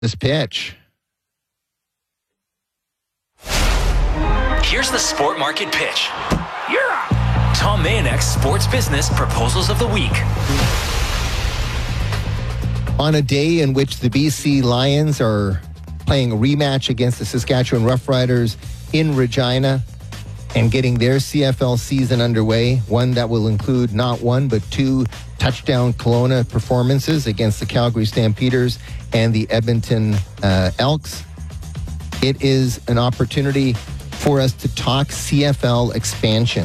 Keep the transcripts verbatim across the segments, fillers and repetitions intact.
this pitch. Here's the Sport Market Pitch. Yeah. Tom Mayonek's Sports Business Proposals of the Week. On a day in which the B C Lions are playing a rematch against the Saskatchewan Roughriders in Regina and getting their C F L season underway, one that will include not one but two touchdown Kelowna performances against the Calgary Stampeders and the Edmonton uh, Elks. It is an opportunity for us to talk C F L expansion.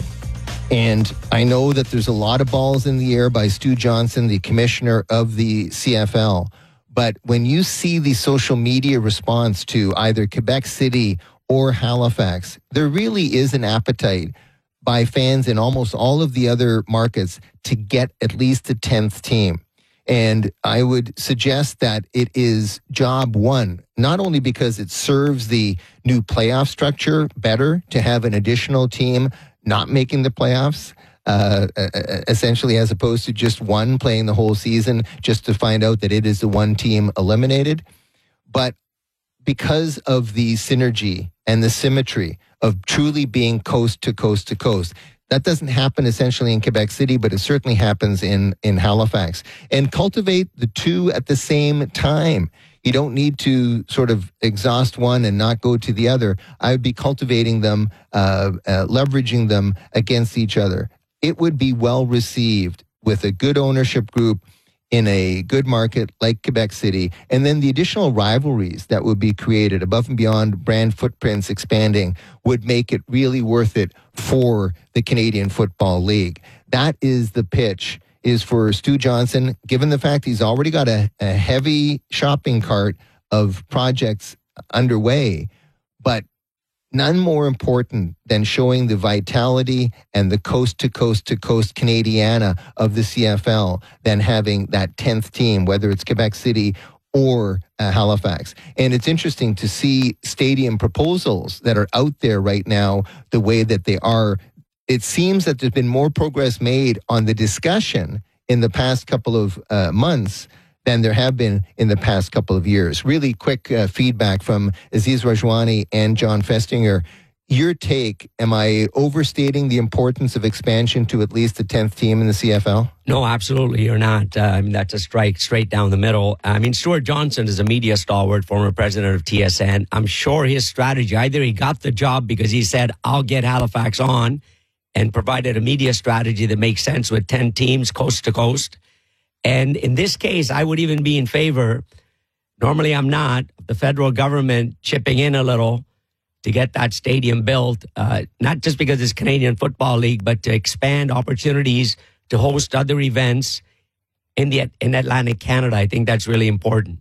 And I know that there's a lot of balls in the air by Stu Johnson, the commissioner of the C F L. But when you see the social media response to either Quebec City or Halifax, there really is an appetite by fans in almost all of the other markets to get at least a tenth team. And I would suggest that it is job one, not only because it serves the new playoff structure better to have an additional team not making the playoffs, uh, essentially, as opposed to just one playing the whole season just to find out that it is the one team eliminated, but because of the synergy and the symmetry of truly being coast to coast to coast. That doesn't happen essentially in Quebec City, but it certainly happens in, in Halifax. And cultivate the two at the same time. You don't need to sort of exhaust one and not go to the other. I would be cultivating them, uh, uh, leveraging them against each other. It would be well received with a good ownership group in a good market like Quebec City, and then the additional rivalries that would be created above and beyond brand footprints expanding would make it really worth it for the Canadian Football League. That is the pitch, is for Stu Johnson, given the fact he's already got a, a heavy shopping cart of projects underway, but none more important than showing the vitality and the coast-to-coast-to-coast Canadiana of the C F L than having that tenth team, whether it's Quebec City or uh, Halifax. And it's interesting to see stadium proposals that are out there right now the way that they are. It seems that there's been more progress made on the discussion in the past couple of uh, months than there have been in the past couple of years. Really quick uh, feedback from Aziz Rajwani and John Festinger. Your take, am I overstating the importance of expansion to at least the tenth team in the C F L? No, absolutely, you're not. Uh, I mean, that's a strike straight down the middle. I mean, Stuart Johnson is a media stalwart, former president of T S N. I'm sure his strategy, either he got the job because he said, I'll get Halifax on, and provided a media strategy that makes sense with ten teams coast to coast. And in this case, I would even be in favor, normally I'm not, the federal government chipping in a little to get that stadium built, uh, not just because it's Canadian Football League, but to expand opportunities to host other events in the in Atlantic Canada. I think that's really important.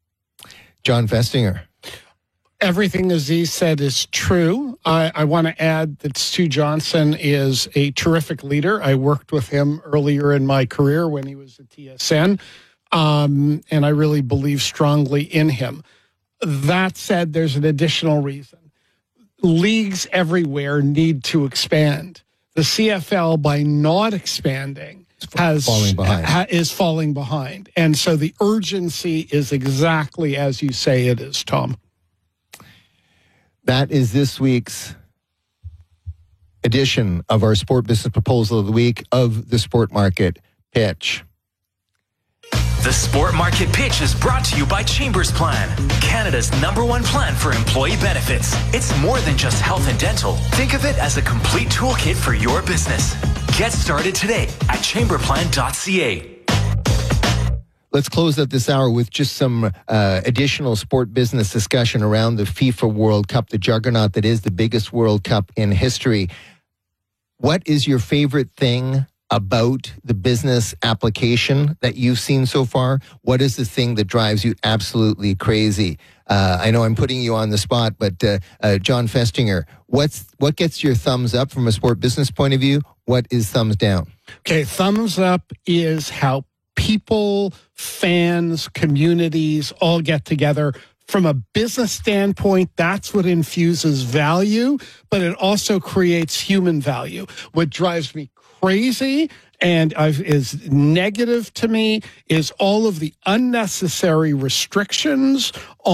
John Festinger. Everything Aziz said is true. I, I want to add that Stu Johnson is a terrific leader. I worked with him earlier in my career when he was at T S N, um, and I really believe strongly in him. That said, there's an additional reason. Leagues everywhere need to expand. The C F L, by not expanding, has falling behind. Ha, is falling behind. And so the urgency is exactly as you say it is, Tom. That is this week's edition of our Sport Business Proposal of the Week of the Sport Market Pitch. The Sport Market Pitch is brought to you by Chambers Plan, Canada's number one plan for employee benefits. It's more than just health and dental. Think of it as a complete toolkit for your business. Get started today at chamber plan dot c a. Let's close out this hour with just some uh, additional sport business discussion around the FIFA World Cup, the juggernaut that is the biggest World Cup in history. What is your favorite thing about the business application that you've seen so far? What is the thing that drives you absolutely crazy? Uh, I know I'm putting you on the spot, but uh, uh, John Festinger, what's what gets your thumbs up from a sport business point of view? What is thumbs down? Okay, thumbs up is how people, fans, communities all get together. From a business standpoint, that's what infuses value, but it also creates human value. What drives me crazy And I've, is negative to me is all of the unnecessary restrictions